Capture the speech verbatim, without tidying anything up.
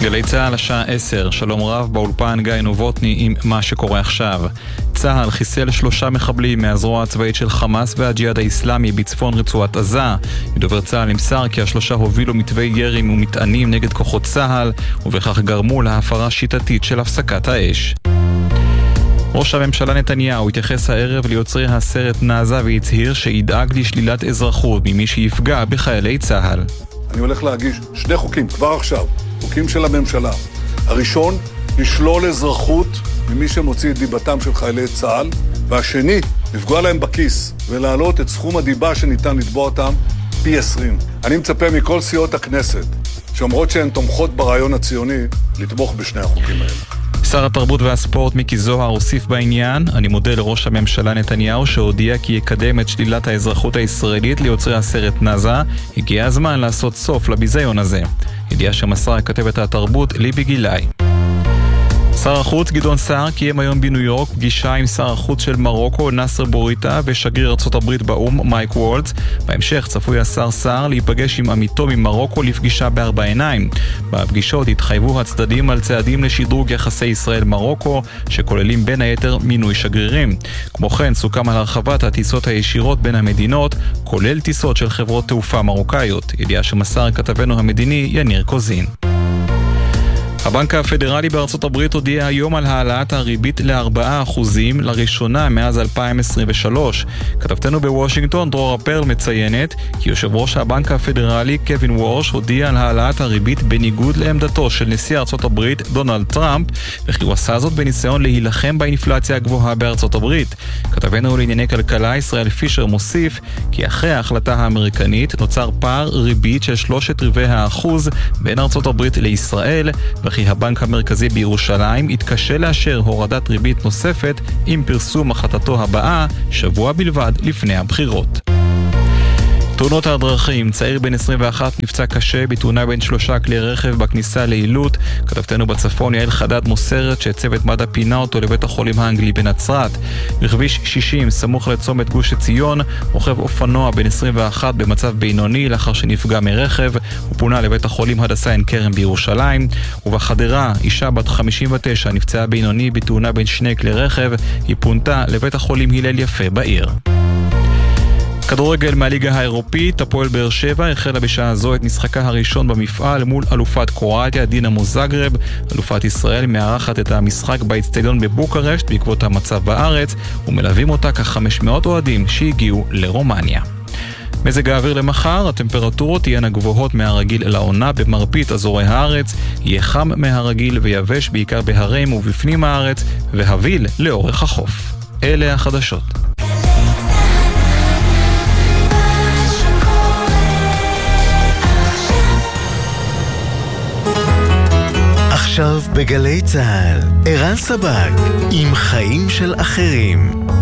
גלי צהל השעה עשר, שלום רב, באולפן גיא נובוטני עם מה שקורה עכשיו. צהל חיסל שלושה מחבלים מהזרוע הצבאית של חמאס והג'יהאד האסלאמי בצפון רצועת עזה. מדובר צהל נמסר כי השלושה הובילו מטווי ירים ומטענים נגד כוחות צהל, ובכך גרמו להפרה שיטתית של הפסקת האש. ראש הממשלה נתניהו התייחס הערב ליוצרי הסרט נאזה והצהיר שידאג לשלילת אזרחות ממי שיפגע בחיילי צהל. אני הולך להגיש שני חוקים כבר עכשיו, חוקים של הממשלה. הראשון, לשלול אזרחות ממי שמוציא את דיבתם של חיילי צה"ל, והשני, לפגוע להם בכיס ולהעלות את סכום הדיבה שניתן לתבוע אותם פי עשרים. אני מצפה מכל סיעות הכנסת, שאומרות שהן תומכות ברעיון הציוני, לתמוך בשני החוקים האלה. שר התרבות והספורט מיקי זוהר הוסיף בעניין. אני מודה לראש הממשלה נתניהו שהודיע כי יקדם את שלילת האזרחות הישראלית ליוצרי הסרט נאזה. הגיע הזמן לעשות סוף לביזיון הזה. ידיעה שמסרה כתבת התרבות ליבי גילאי. שר החוץ גדעון סער קיים היום בניו יורק פגישה עם שר החוץ של מרוקו נאסר בוריטה ושגריר ארצות הברית באום מייק וולץ. בהמשך צפוי השר סער להיפגש עם עמיתו ממרוקו לפגישה בארבע עיניים. בפגישות התחייבו הצדדים על צעדים לשדרוג יחסי ישראל-מרוקו שכוללים בין היתר מינוי שגרירים. כמו כן סוכם על הרחבת הטיסות הישירות בין המדינות, כולל טיסות של חברות תעופה מרוקאיות. ידיעה שמסר כתבנו המדיני יניר קוזין. הבנק הפדרלי בארצות הברית הודיע היום על העלאת הריבית ל-ארבעה אחוזים לראשונה מאז אלפיים עשרים ושלוש. כתבתנו בוושינגטון דרורה פרל מציינת כי יושב ראש הבנק הפדרלי קווין וורש הודיע על העלאת הריבית בניגוד לעמדתו של נשיא ארצות הברית דונלד טראמפ, וכי הוא עשה זאת בניסיון להילחם באינפלציה הגבוהה בארצות הברית. כתבנו לענייני כלכלה ישראל פישר מוסיף כי אחרי ההחלטה האמריקנית נוצר פער ריבית של שלושת רבעי האחוז בין ארצות הברית לישראל, וכי הבנק המרכזי בירושלים התקשה לאשר הורדת ריבית נוספת עם פרסום החלטתו הבאה שבוע בלבד לפני הבחירות. תאונות הדרכים, צעיר בן עשרים ואחת נפצע קשה בתאונה בין שלושה כלי רכב בכניסה לעילות. כתבתנו בצפון יעל חדד מוסרת שצוות מד"א פינה אותו לבית החולים האנגלי בנצרת. בכביש שישים סמוך לצומת גוש עציון רוכב אופנוע בן עשרים ואחת במצב בינוני לאחר שנפגע מרכב, הוא פונה לבית החולים הדסה עין כרם בירושלים. ובחדרה אישה בת חמישים ותשע נפצעה בינוני בתאונה בין שני כלי רכב, היא פונתה לבית החולים הלל יפה בעיר. כדורגל מהליגה האירופית, הפועל באר שבע החלה בשעה זו את משחקה הראשון במפעל מול אלופת קרואטיה דינמו זאגרב. אלופת ישראל מארחת את המשחק באצטדיון בבוקרשט בעקבות המצב בארץ, ומלווים אותה כ-חמש מאות אוהדים שהגיעו לרומניה. מזג האוויר למחר, הטמפרטורות תהיינה גבוהות מהרגיל לעונה במרבית אזורי הארץ, יהיה חם מהרגיל ויבש בעיקר בהרים ובפנים הארץ, והביל לאורך החוף. אלה החדשות. עכשיו בגלי צהל, ערן סבג עם חיים של אחרים.